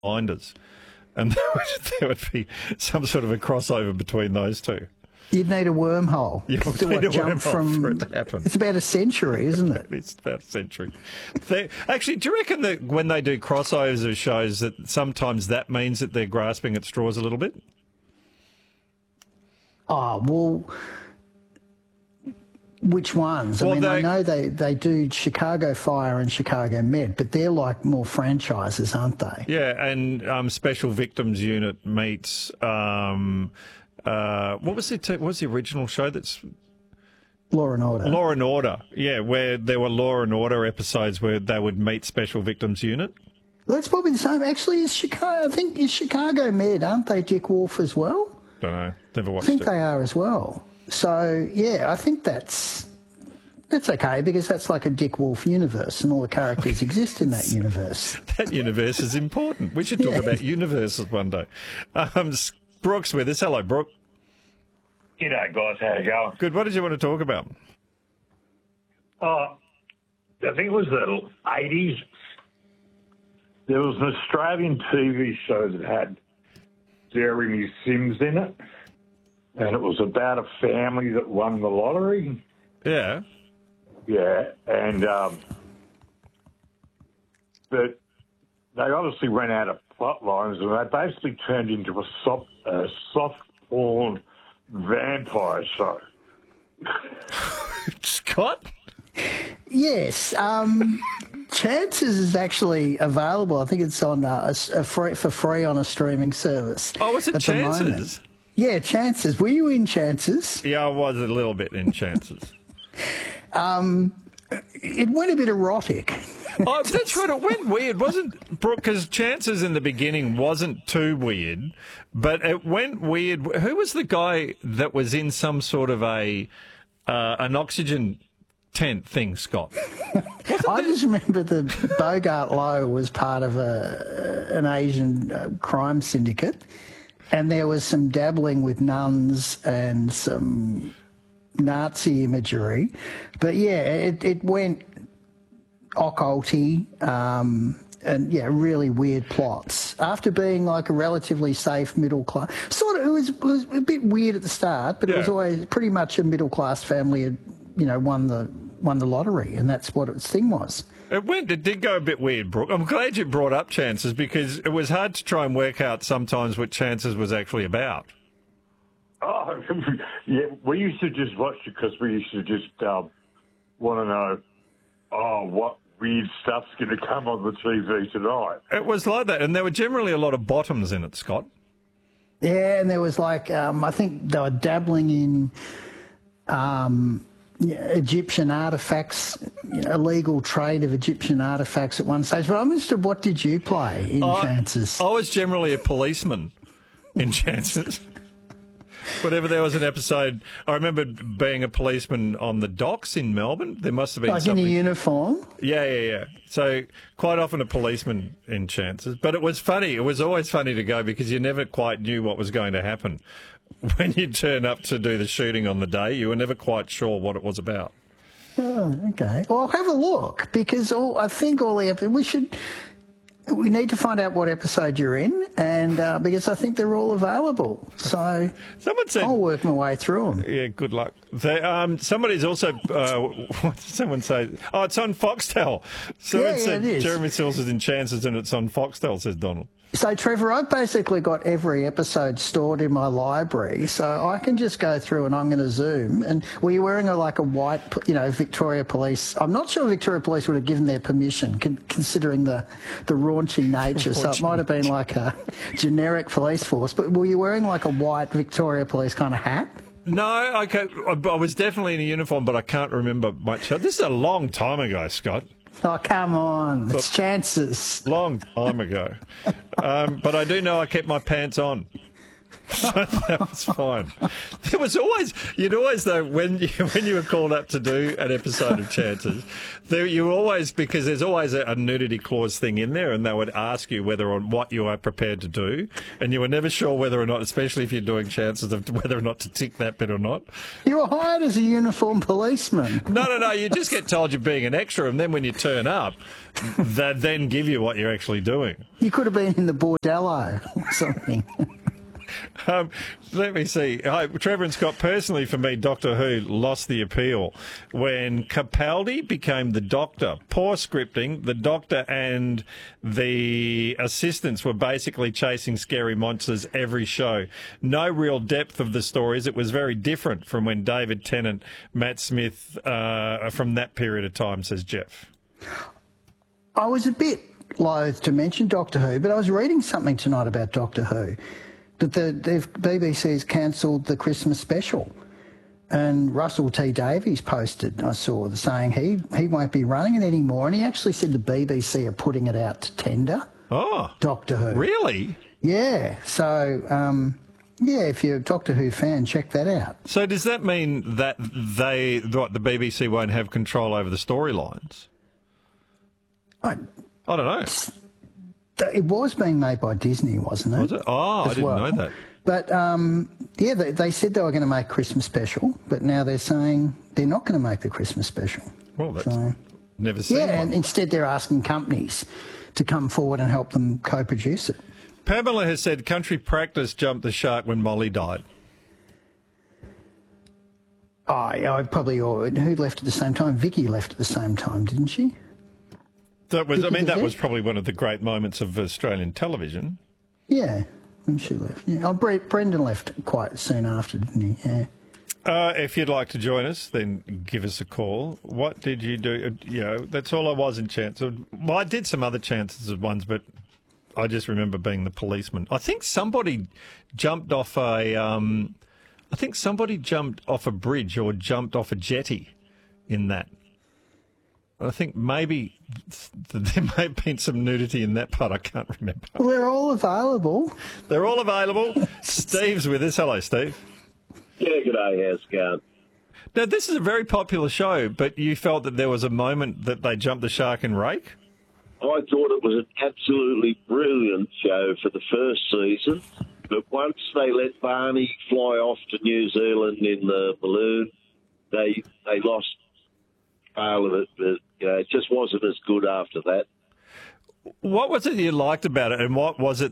Blinders. And there would be some sort of a crossover between those two. You'd need a wormhole. You would need a wormhole for it to happen. It's about a century, isn't it? It's about a century. Actually, do you reckon that when they do crossovers of shows that sometimes that means that they're grasping at straws a little bit? Oh, well, which ones? Well, I know they do Chicago Fire and Chicago Med, but they're like more franchises, aren't they? Yeah, and Special Victims Unit meets... what was the original show that's... Law and Order. Law and Order, yeah, where there were Law and Order episodes where they would meet Special Victims Unit. That's probably the same. Actually, is Chicago Med, aren't they Dick Wolf as well? Don't know. Never watched I think it. they are as well. So, yeah, I think that's okay because that's like a Dick Wolf universe and all the characters exist in that universe. That universe is important. We should talk about universes one day. Brooke's with us. Hello, Brooke. G'day, guys. How you going? Good. What did you want to talk about? I think it was the 80s. There was an Australian TV show that had Jeremy Sims in it, and it was about a family that won the lottery. Yeah. Yeah, and but they obviously ran out of plot lines, and they basically turned into a soft porn vampire show. Scott? Yes. Chances is actually available. I think it's on for free on a streaming service. Oh, was it Chances? Yeah, Chances. Were you in Chances? Yeah, I was a little bit in Chances. It went a bit erotic. Oh, that's right. It went weird, wasn't Brooke? Because Chances in the beginning wasn't too weird, but it went weird. Who was the guy that was in some sort of an oxygen tent thing, Scott? I just remember that Bogart Lowe was part of an Asian crime syndicate, and there was some dabbling with nuns and some Nazi imagery. But yeah, it went occulty, and yeah, really weird plots. After being like a relatively safe middle class, it was a bit weird at the start, but it was always pretty much a middle class family had, won the lottery, and that's what its thing was. It did go a bit weird, Brooke. I'm glad you brought up Chances because it was hard to try and work out sometimes what Chances was actually about. Oh, yeah, we used to just watch it because we used to just want to know, what weird stuff's going to come on the TV tonight. It was like that, and there were generally a lot of bottoms in it, Scott. Yeah, and there was like, I think they were dabbling in Egyptian artefacts, illegal trade of Egyptian artefacts at one stage. But I'm interested, what did you play in Chances? I was generally a policeman in Chances. Whenever there was an episode, I remember being a policeman on the docks in Melbourne. There must have been like something. In a uniform? Yeah. So quite often a policeman in Chances. But it was funny. It was always funny to go because you never quite knew what was going to happen. When you turn up to do the shooting on the day, you were never quite sure what it was about. Oh, okay. Well, have a look because I think all the episodes, we need to find out what episode you're in, and because I think they're all available. So someone said, I'll work my way through them. Yeah, good luck. Somebody's also, what did someone say? Oh, it's on Foxtel. Someone said it is. Jeremy Sills is in Chances and it's on Foxtel, says Donald. So, Trevor, I've basically got every episode stored in my library, so I can just go through and I'm going to zoom. And were you wearing a white, Victoria Police? I'm not sure Victoria Police would have given their permission, considering the raunchy nature. So it might have been like a generic police force. But were you wearing like a white Victoria Police kind of hat? No, I was definitely in a uniform, but I can't remember much. This is a long time ago, Scott. Oh, come on. It's Chances. Long time ago. But I do know I kept my pants on. So that was fine. There was always, you'd always though, when you were called up to do an episode of Chances, you always, because there's always a nudity clause thing in there, and they would ask you whether or what you are prepared to do, and you were never sure whether or not, especially if you're doing Chances, of whether or not to tick that bit or not. You were hired as a uniformed policeman. No. You just get told you're being an extra, and then when you turn up, they then give you what you're actually doing. You could have been in the bordello or something. Let me see. Hi, Trevor and Scott, personally for me, Doctor Who lost the appeal when Capaldi became the Doctor. Poor scripting. The Doctor and the assistants were basically chasing scary monsters every show. No real depth of the stories. It was very different from when David Tennant, Matt Smith, from that period of time, says Jeff. I was a bit loath to mention Doctor Who, but I was reading something tonight about Doctor Who. That the BBC's cancelled the Christmas special. And Russell T Davies posted, I saw, saying he won't be running it anymore. And he actually said the BBC are putting it out to tender. Oh. Doctor Who. Really? Yeah. So, if you're a Doctor Who fan, check that out. So does that mean that the BBC won't have control over the storylines? I don't know. It was being made by Disney, wasn't it? Was it? Oh, I didn't know that. But, they said they were going to make Christmas special, but now they're saying they're not going to make the Christmas special. Well, that's never seen one. And instead they're asking companies to come forward and help them co-produce it. Pamela has said Country Practice jumped the shark when Molly died. I probably, who left at the same time? Vicky left at the same time, didn't she? That was probably one of the great moments of Australian television. Yeah, when she left. Yeah. Oh, Brendan left quite soon after, didn't he? Yeah. If you'd like to join us, then give us a call. What did you do? That's all I was in Chances. Well, I did some other Chances ones, but I just remember being the policeman. I think somebody jumped off a bridge or jumped off a jetty in that. I think maybe there may have been some nudity in that part. I can't remember. Well, they're all available. They're all available. Steve's with us. Hello, Steve. Yeah, g'day. How's it going? Now, this is a very popular show, but you felt that there was a moment that they jumped the shark in Rake? I thought it was an absolutely brilliant show for the first season, but once they let Barney fly off to New Zealand in the balloon, they lost trail of it, but it just wasn't as good after that. What was it you liked about it, and what was it